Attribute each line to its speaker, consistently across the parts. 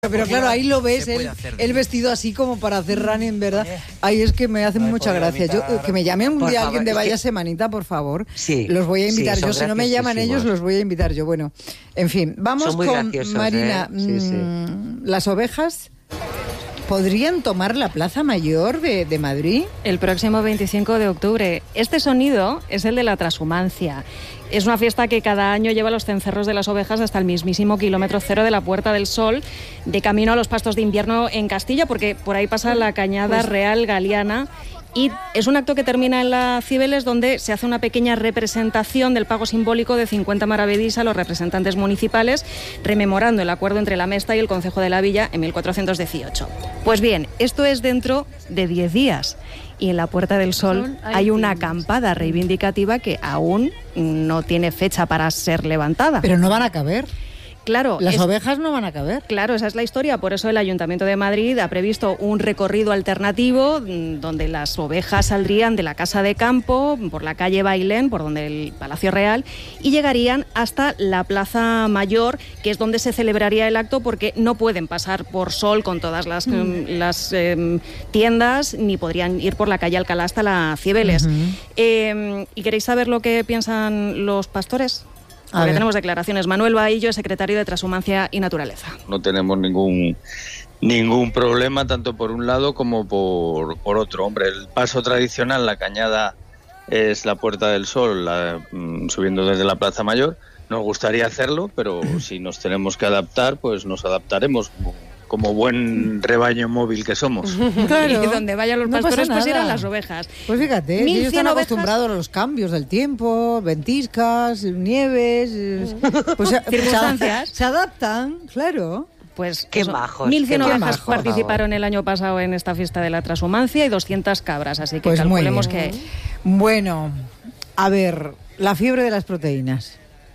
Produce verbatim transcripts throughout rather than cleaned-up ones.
Speaker 1: Pero claro, ahí lo ves, el, el vestido así como para hacer running, ¿verdad? Ahí es que me hace mucha gracia. Yo, que me llame un
Speaker 2: por
Speaker 1: día
Speaker 2: favor,
Speaker 1: alguien de
Speaker 2: es
Speaker 1: Vaya
Speaker 2: que...
Speaker 1: Semanita, por favor.
Speaker 2: Sí,
Speaker 1: los voy a invitar
Speaker 2: sí,
Speaker 1: yo. Si no me llaman ellos, los voy a invitar yo. Bueno, en fin, vamos con Marina.
Speaker 2: ¿eh? Sí, sí.
Speaker 1: Mmm, las ovejas ¿podrían tomar la Plaza Mayor de, de Madrid?
Speaker 3: El próximo veinticinco de octubre. Este sonido es el de la transhumancia. Es una fiesta que cada año lleva los cencerros de las ovejas hasta el mismísimo kilómetro cero de la Puerta del Sol, de camino a los pastos de invierno en Castilla, porque por ahí pasa la Cañada pues... Real Galiana. Y es un acto que termina en la Cibeles, donde se hace una pequeña representación del pago simbólico de cincuenta maravedís a los representantes municipales, rememorando el acuerdo entre la Mesta y el Concejo de la Villa en mil cuatrocientos dieciocho. Pues bien, esto es dentro de diez días. Y en la Puerta del Sol hay una acampada reivindicativa que aún no tiene fecha para ser levantada.
Speaker 1: Pero no van a caber.
Speaker 3: Claro,
Speaker 1: las
Speaker 3: es,
Speaker 1: ovejas no van a caber.
Speaker 3: Claro, esa es la historia. Por eso el Ayuntamiento de Madrid ha previsto un recorrido alternativo donde las ovejas saldrían de la Casa de Campo, por la calle Bailén, por donde el Palacio Real, y llegarían hasta la Plaza Mayor, que es donde se celebraría el acto, porque no pueden pasar por Sol con todas las, mm. eh, las eh, tiendas, ni podrían ir por la calle Alcalá hasta la Cibeles. Uh-huh. Eh, ¿Y queréis saber lo que piensan los pastores? Porque tenemos declaraciones. Manuel Bahillo, secretario de Transhumancia y Naturaleza.
Speaker 4: No tenemos ningún ningún problema, tanto por un lado como por, por otro. Hombre, el paso tradicional, la Cañada, es la Puerta del Sol, la, subiendo desde la Plaza Mayor. Nos gustaría hacerlo, pero si nos tenemos que adaptar, pues nos adaptaremos como, como buen rebaño móvil que somos.
Speaker 3: Claro. Y donde vayan los no pastores, pues irán las ovejas.
Speaker 1: Pues fíjate, ellos están ovejas... acostumbrados a los cambios del tiempo, ventiscas, nieves, pues
Speaker 3: circunstancias.
Speaker 1: Se adaptan, claro.
Speaker 3: Pues
Speaker 2: qué majos.
Speaker 3: mil cien
Speaker 2: qué
Speaker 3: ovejas
Speaker 2: majos,
Speaker 3: participaron el año pasado en esta fiesta de la transhumancia y doscientas cabras, así que
Speaker 1: pues
Speaker 3: calculemos que...
Speaker 1: Bueno, a ver, la fiebre de las proteínas.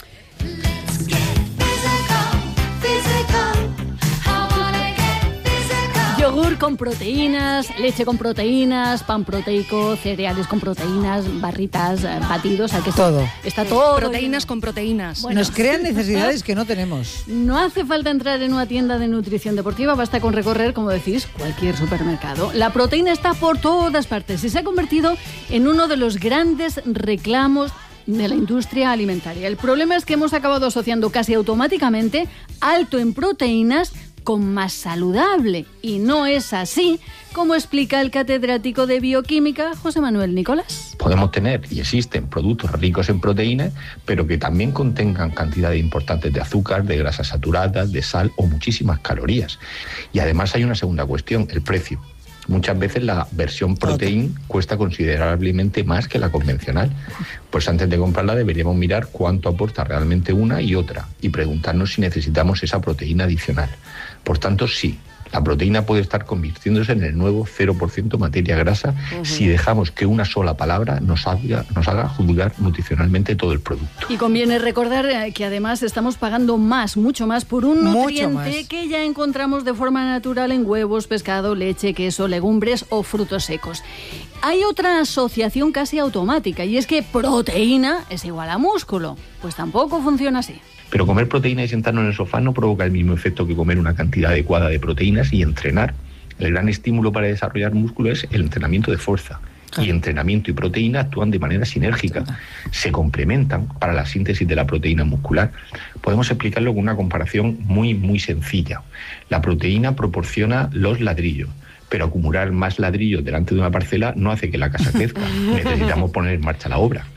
Speaker 5: Yogur con proteínas, leche con proteínas, pan proteico, cereales con proteínas, barritas, batidos, al que
Speaker 1: todo.
Speaker 5: Está todo.
Speaker 3: Proteínas con proteínas.
Speaker 1: Bueno, nos crean necesidades que no tenemos.
Speaker 5: No hace falta entrar en una tienda de nutrición deportiva, basta con recorrer, como decís, cualquier supermercado. La proteína está por todas partes y se ha convertido en uno de los grandes reclamos de la industria alimentaria. El problema es que hemos acabado asociando casi automáticamente alto en proteínas con más saludable, y no es así, como explica el catedrático de bioquímica José Manuel Nicolás.
Speaker 6: Podemos tener, y existen, productos ricos en proteínas, pero que también contengan cantidades importantes de azúcar, de grasas saturadas, de sal o muchísimas calorías. Y además hay una segunda cuestión, el precio. Muchas veces la versión proteína cuesta considerablemente más que la convencional. Pues antes de comprarla deberíamos mirar cuánto aporta realmente una y otra y preguntarnos si necesitamos esa proteína adicional. Por tanto, sí, la proteína puede estar convirtiéndose en el nuevo cero por ciento materia grasa uh-huh. si dejamos que una sola palabra nos haga, nos haga juzgar nutricionalmente todo el producto.
Speaker 5: Y conviene recordar que además estamos pagando más, mucho más, por un nutriente que ya encontramos de forma natural en huevos, pescado, leche, queso, legumbres o frutos secos. Hay otra asociación casi automática, y es que proteína es igual a músculo. Pues tampoco funciona así.
Speaker 6: Pero comer proteína y sentarnos en el sofá no provoca el mismo efecto que comer una cantidad adecuada de proteínas y entrenar. El gran estímulo para desarrollar músculo es el entrenamiento de fuerza. Y entrenamiento y proteína actúan de manera sinérgica. Se complementan para la síntesis de la proteína muscular. Podemos explicarlo con una comparación muy, muy sencilla. La proteína proporciona los ladrillos, pero acumular más ladrillos delante de una parcela no hace que la casa crezca. Necesitamos poner en marcha la obra.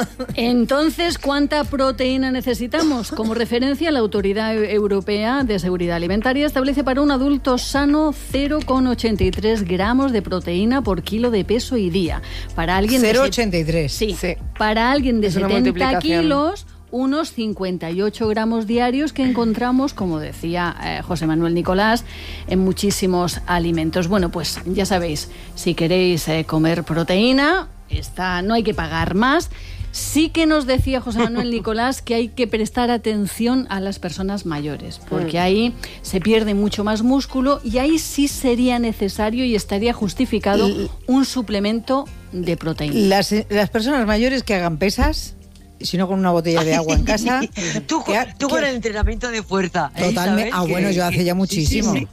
Speaker 5: Entonces, ¿cuánta proteína necesitamos? Como referencia, la Autoridad Europea de Seguridad Alimentaria establece para un adulto sano cero coma ochenta y tres gramos de proteína por kilo de peso y día. Para alguien
Speaker 1: cero coma ochenta y tres.
Speaker 5: Sí, sí. Para alguien de setenta kilos, unos cincuenta y ocho gramos diarios que encontramos, como decía eh, José Manuel Nicolás, en muchísimos alimentos. Bueno, pues ya sabéis, si queréis eh, comer proteína, está, no hay que pagar más. Sí que nos decía José Manuel Nicolás que hay que prestar atención a las personas mayores, porque ahí se pierde mucho más músculo y ahí sí sería necesario y estaría justificado un suplemento de proteína.
Speaker 1: Las, las personas mayores que hagan pesas, si no con una botella de agua en casa.
Speaker 2: tú, tú con el entrenamiento de fuerza.
Speaker 1: Totalmente. Ah, bueno, yo hace ya muchísimo.
Speaker 2: Sí, sí, sí.